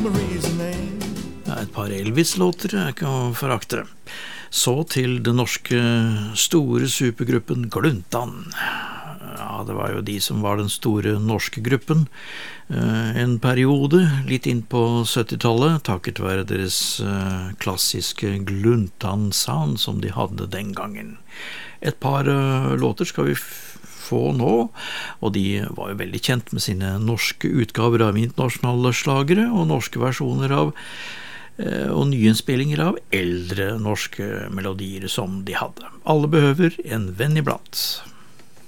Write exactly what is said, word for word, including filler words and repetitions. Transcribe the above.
Marie's name. Ja, et par Elvis-låter er ikke å forakte. Så til den norske store supergruppen Gluntan. Ja, det var jo de som var den store norske gruppen. En periode, litt inn på syttitallet, takket være deres klassiske Gluntan-sound som de hadde den gangen. Et par låter skal vi få nå, og de var jo veldig kjent med sine norske utgaver av internasjonale slagere og norske versjoner av og nyinnspillinger av eldre norske melodier som de hadde. Alle behøver en venn iblant.